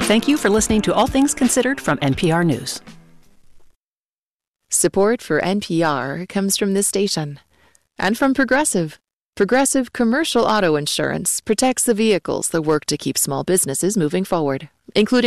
Thank you for listening to All Things Considered from NPR News. Support for NPR comes from this station and from Progressive. Progressive Commercial Auto Insurance protects the vehicles that work to keep small businesses moving forward, including